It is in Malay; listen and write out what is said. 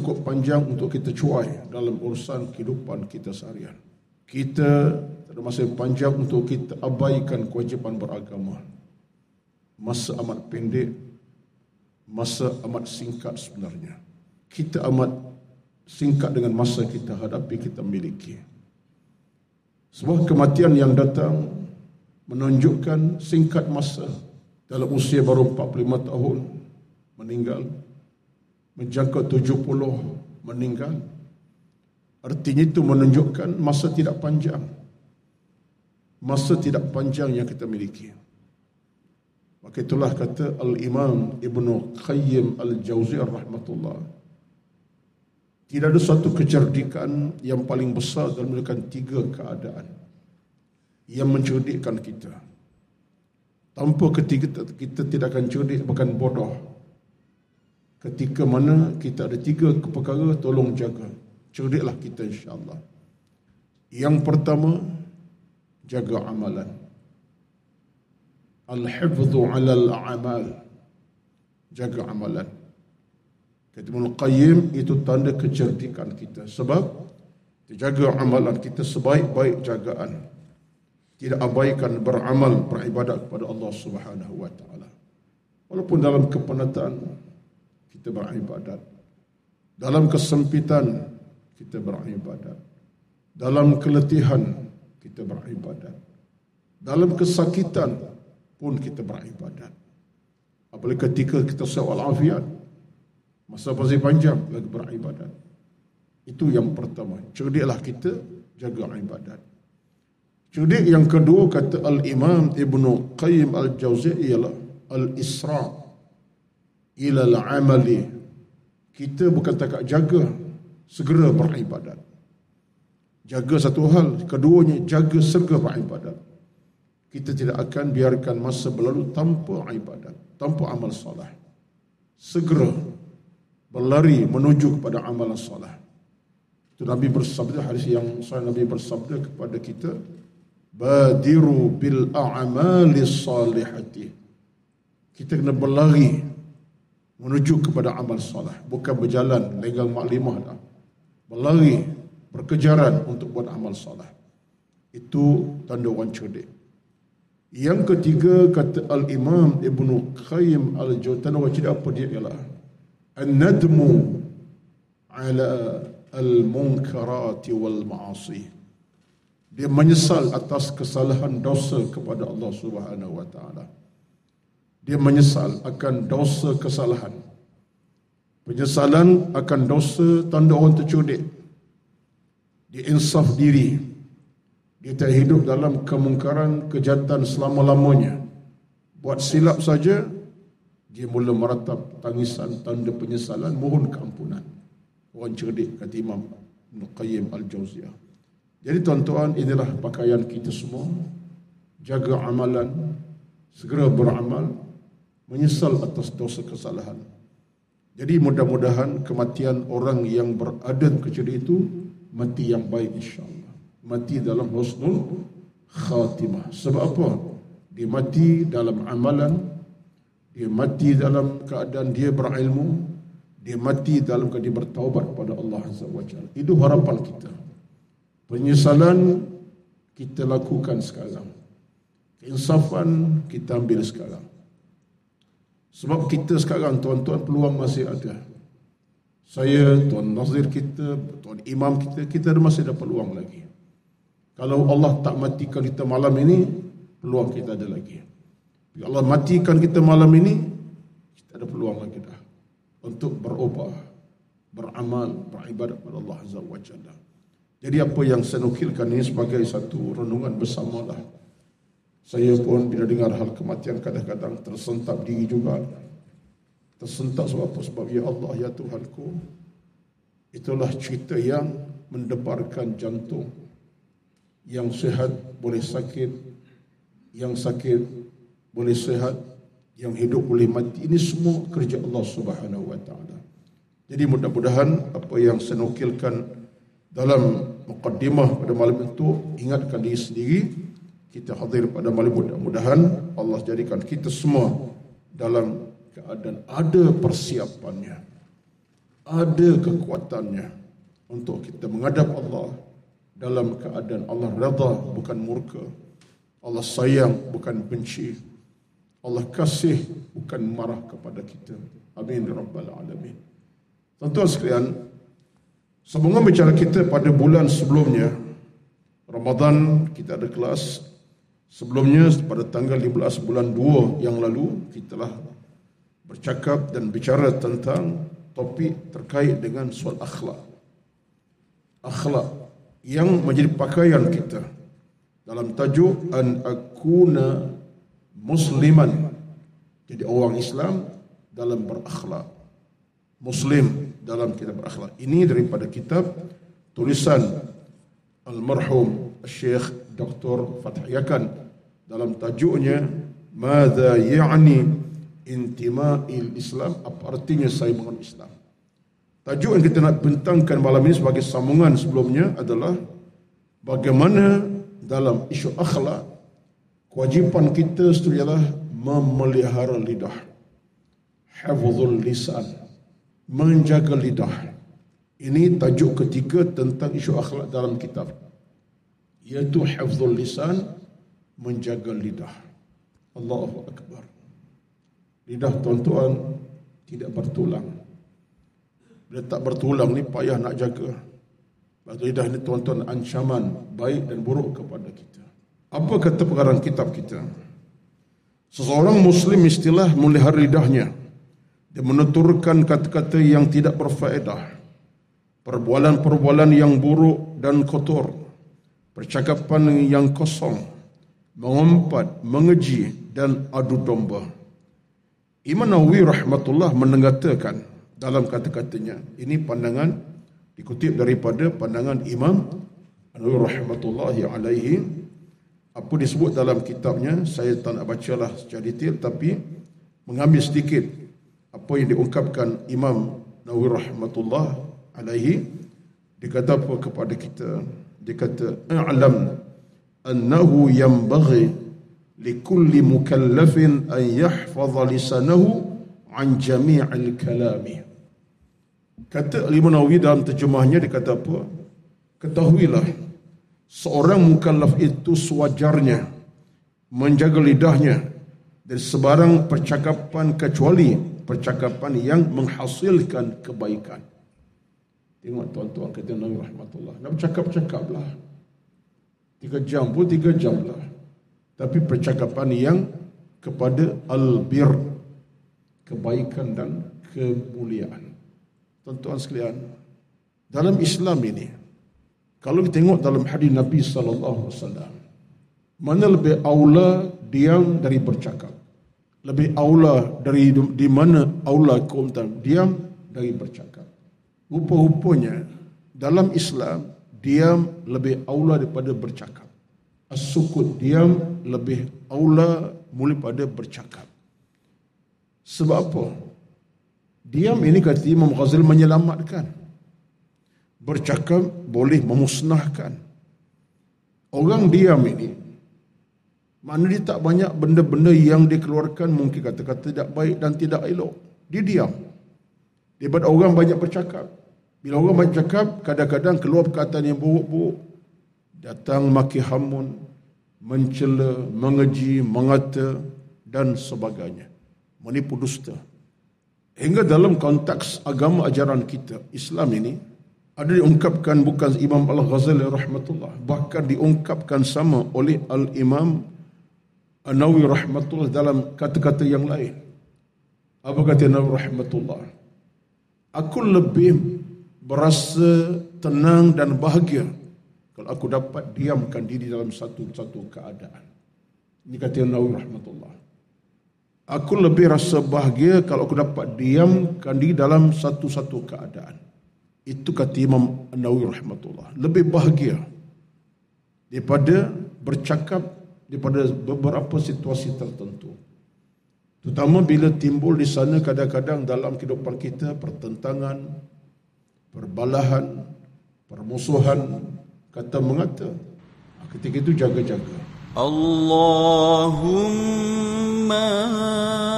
cukup panjang untuk kita cuai dalam urusan kehidupan kita seharian. Kita tak ada masa panjang untuk kita abaikan kewajipan beragama. Masa amat pendek, masa amat singkat sebenarnya. Kita amat singkat dengan masa kita hadapi, kita miliki. Sebuah kematian yang datang menunjukkan singkat masa. Dalam usia baru 45 tahun meninggal, menjangkau 70 meninggal. Artinya itu menunjukkan masa tidak panjang. Masa tidak panjang yang kita miliki. Maka itulah kata Al-Imam Ibnu Qayyim Al-Jauziyah rahmatullah. Tidak ada satu kecerdikan yang paling besar dalam menunjukkan 3 keadaan yang mencerdikkan kita. Tanpa ketiga kita tidak akan cerdik, bahkan bodoh. Ketika mana kita ada 3 perkara, tolong jaga. Cerdiklah kita insya-Allah. Yang pertama, jaga amalan. Al-hifdhu 'ala al-a'mal. Jaga amalan. Kata Ibnu Qayyim, itu tanda kecerdikan kita. Sebab jaga amalan kita sebaik-baik jagaan. Tidak abaikan beramal, beribadat kepada Allah Subhanahu wa taala. Walaupun dalam kepenatan kita beribadat. Dalam kesempitan kita beribadat. Dalam keletihan kita beribadat. Dalam kesakitan pun kita beribadat. Apalagi ketika kita sihat walafiat, masa masih panjang lagi beribadat. Itu yang pertama. Cerdiklah kita jaga ibadat. Cerdik yang kedua kata Al-Imam Ibnu Qayyim Al-Jauziyah ialah al-isra' ila al-amali. Kita bukan takat jaga, segera beribadat. Jaga satu hal, keduanya jaga segera beribadat. Kita tidak akan biarkan masa berlalu tanpa ibadat, tanpa amal salah. Segera berlari menuju kepada amalan salah. Itu Nabi bersabda, hadis yang sahih, Nabi bersabda kepada kita, badiru bil a'mali salihati. Kita kena berlari menuju kepada amal salah, bukan berjalan legal maklimah dah. Berlari, berkejaran untuk buat amal salah. Itu tanda orang cerdik. Yang ketiga kata Al-Imam Ibnu Qayyim Al-Jauziyah, tanda orang cerdik apa dia ialah an-nadmu ala al-munkarati wal ma'asi. Dia menyesal atas kesalahan dosa kepada Allah Subhanahu wa taala. Dia menyesal akan dosa kesalahan. Penyesalan akan dosa tanda orang tercerdik. Dia insaf diri. Dia tak hidup dalam kemungkaran, kejahatan selama-lamanya. Buat silap saja, dia mula meratap tangisan, tanda penyesalan, mohon keampunan. Orang cerdik, kata Imam Ibn Qayyim Al-Jauziyah. Jadi tuan-tuan, inilah pakaian kita semua. Jaga amalan, segera beramal, menyesal atas dosa kesalahan. Jadi mudah-mudahan kematian orang yang berada kecerdik itu mati yang baik insya-Allah. Mati dalam husnul khatimah. Sebab apa? Dia mati dalam amalan, dia mati dalam keadaan dia berilmu, dia mati dalam keadaan dia bertaubat kepada Allah Azza wa Jalla. Itu harapan kita. Penyesalan kita lakukan sekarang. Keinsafan kita ambil sekarang. Sebab kita sekarang, tuan-tuan, peluang masih ada. Saya, Tuan Nazir kita, Tuan Imam kita masih ada peluang lagi. Kalau Allah tak matikan kita malam ini, peluang kita ada lagi. Bila Allah matikan kita malam ini, kita ada peluang lagi dah. Untuk berubah, beramal, beribadat kepada Allah Azza wa Jalla. Jadi apa yang saya nukilkan ini sebagai satu renungan bersamalah. Saya pun bila dengar hal kematian kadang-kadang tersentak diri juga. Tersentak sebab apa? Sebab ya Allah, ya Tuhanku, itulah cerita yang mendebarkan jantung. Yang sehat boleh sakit, yang sakit boleh sehat, yang hidup boleh mati. Ini semua kerja Allah Subhanahu wa taala. Jadi mudah-mudahan apa yang saya nukilkan dalam muqaddimah pada malam itu, ingatkan diri sendiri, kita hadir pada malam, mudah-mudahan Allah jadikan kita semua dalam keadaan ada persiapannya, ada kekuatannya untuk kita menghadap Allah dalam keadaan Allah redha bukan murka, Allah sayang bukan benci, Allah kasih bukan marah kepada kita. Amin ya rabbal alamin. Tuan-tuan sekalian, sambungan bicara kita pada bulan sebelumnya, Ramadan, kita ada kelas. Sebelumnya pada tanggal 15 bulan 2 yang lalu, kita telah bercakap dan bicara tentang topik terkait dengan soal akhlak. Akhlak yang menjadi pakaian kita dalam tajuk an akuna musliman, jadi orang Islam dalam berakhlak, Muslim dalam kita berakhlak. Ini daripada kitab tulisan almarhum Syekh Dr. Fath Yakan dalam tajuknya Madza ya'ni intima'il Islam, apa artinya saya mengenal Islam. Tajuk yang kita nak bentangkan malam ini sebagai sambungan sebelumnya adalah bagaimana dalam isu akhlak kewajipan kita ialah memelihara lidah, hafzul lisan, menjaga lidah. Ini tajuk ketiga tentang isu akhlak dalam kitab, iaitu hafzul lisan, menjaga lidah. Allahu Akbar. Lidah tuan-tuan tidak bertulang. Bila tak bertulang ni payah nak jaga. Sebab lidah ni tuan-tuan ancaman baik dan buruk kepada kita. Apa kata pengarang kitab kita? Seseorang Muslim istilah melihara lidahnya dan menuturkan kata-kata yang tidak berfaedah, perbualan-perbualan yang buruk dan kotor, percakapan yang kosong, mengumpat, mengeji dan adu domba. Imam Nawawi rahmatullah mengatakan dalam kata-katanya, ini pandangan dikutip daripada pandangan Imam Nawawi rahmatullahi alaihi. Apa disebut dalam kitabnya, saya tak nak bacalah secara detail, tapi mengambil sedikit apa yang diungkapkan Imam Nawawi rahmatullah alaihi. Dia kata apa kepada kita? Dia kata, "A'lam annahu yanbaghi likulli mukallafin an yahfaza lisanahu an jami'il kalami." Kata Imam Nawawi dalam terjemahnya, dia kata apa? Ketahuilah, seorang mukallaf itu sewajarnya menjaga lidahnya dari sebarang percakapan kecuali percakapan yang menghasilkan kebaikan. Tengok tuan-tuan, kata Nabi rahmatullah, nak bercakap-cakaplah 3 jam pun 3 jam lah, tapi percakapan yang kepada albir, kebaikan dan kemuliaan. Tuan-tuan sekalian, dalam Islam ini, kalau kita tengok dalam hadis Nabi SAW, mana lebih aula diam dari bercakap? Lebih aula dari di mana aula kaum diam dari bercakap? Rupa-rupanya dalam Islam diam lebih aula daripada bercakap. As-sukut, diam lebih aula mulai pada bercakap. Sebab apa? Diam ini kata Imam Ghazali menyelamatkan. Bercakap boleh memusnahkan. Orang diam ini, mana dia tak banyak benda-benda yang dikeluarkan, mungkin kata-kata tidak baik dan tidak elok. Dia diam. Daripada orang banyak bercakap. Bila orang banyak bercakap, kadang-kadang keluar perkataan yang buruk-buruk. Datang maki hamun, mencela, mengeji, mengata dan sebagainya. Menipu dusta. Hingga dalam konteks agama ajaran kita, Islam ini, ada diungkapkan bukan Imam Al-Ghazali rahmatullah, bahkan diungkapkan sama oleh Al-Imam An-Nawawi rahmatullah dalam kata-kata yang lain. Apa kata Nawawi rahmatullah? Aku lebih berasa tenang dan bahagia kalau aku dapat diamkan diri dalam satu keadaan. Ini kata Nawawi rahmatullah. Aku lebih rasa bahagia kalau aku dapat diamkan diri dalam satu keadaan. Itu kata Imam Nawawi rahmatullah. Lebih bahagia daripada bercakap daripada beberapa situasi tertentu. Terutama bila timbul di sana kadang-kadang dalam kehidupan kita pertentangan, perbalahan, permusuhan, kata mengata. Ketika itu jaga-jaga. Allahumma